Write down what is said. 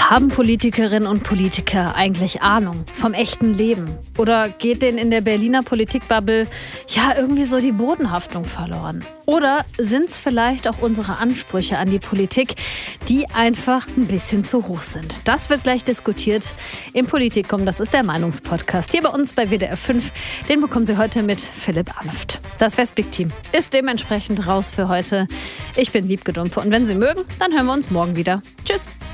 Haben Politikerinnen und Politiker eigentlich Ahnung vom echten Leben? Oder geht denen in der Berliner Politikbubble irgendwie so die Bodenhaftung verloren? Oder sind es vielleicht auch unsere Ansprüche an die Politik, die einfach ein bisschen zu hoch sind? Das wird gleich diskutiert im Politikum. Das ist der Meinungspodcast hier bei uns bei WDR 5. Den bekommen Sie heute mit Philipp Amft. Das Westbig-Team ist dementsprechend raus für heute. Ich bin Wiebke Dumpe und wenn Sie mögen, dann hören wir uns morgen wieder. Tschüss!